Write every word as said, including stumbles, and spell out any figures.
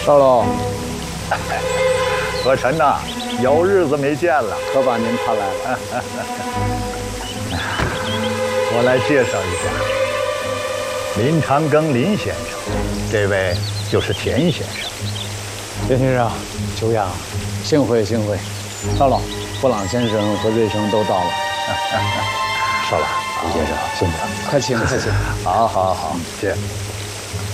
少龙， 何晨呐，有日子没见了， 可把您盼来了。 我来介绍一下，林长庚林先生，这位就是田先生。 林先生，久仰，幸会幸会。少龙，布朗先生和瑞生都到了。 少龙，林先生，辛苦了。 快请快请。 好好好，谢谢。